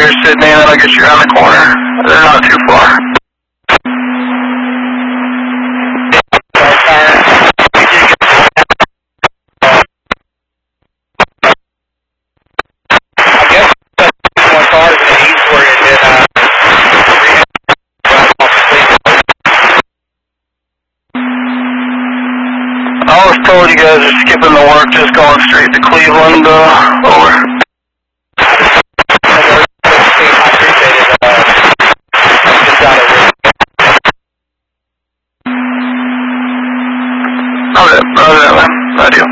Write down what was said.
clear Sydney, and then I'll get you around the corner. They're not too far. I was told you guys are skipping the work, just going straight to Cleveland, over. Okay, man. I do.